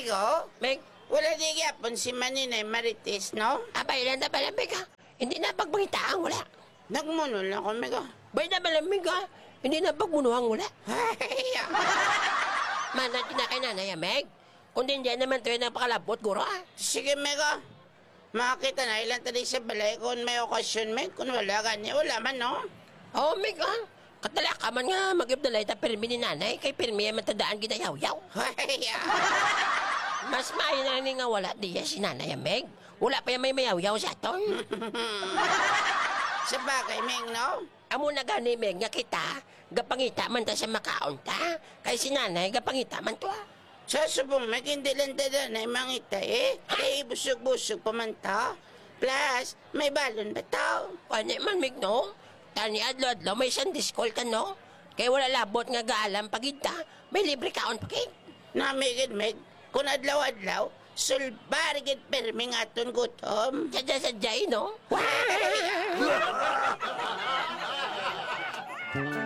Migo, Meg, wala di gyapon si Maninay Marites, no? abay lang na balamig ha. Hindi na pagbangitaan wala. Nagmunol ako, Migo. Bay na balamig ha. Hindi na pagmunuhang wala. Ay, Mana tinakay nanay Meg. Kung hindi naman tayo ng pakalabot, guro ha. sige, Migo. Makakita na ilan tali sa balay kung may okasyon, Meg. Kung wala ganyan, wala man, no? Oo, Meg ha. Katala ka man nga mag-ibdalay ta pirmi ni nanay. Kay pirmi ay matandaan ginayaw-yaw. Ay, Mas maayo na rin nga wala diya si nanay Meg. Wala pa yung may mayaw-yaw sa aton. sa bagay, Meg, no? Amo na gani Meg nga kita. Gapangita man ta sa makaon ta. Kay si nanay gapangita man to ha. Sa subong, Meg, hindi lang tada na mangita, eh. Eh, busog-busog pa man ta. Plus, may balon ba tao? Ano man Meg no? Tani adlo-adlo may isang diskol ka no? Kaya wala labot nga gaalam pagita. May libre kaon pagid. Namigid, Meg, kung adlaw-adlaw, sulbarigid perming aton gutom. Sadya-sadyay no?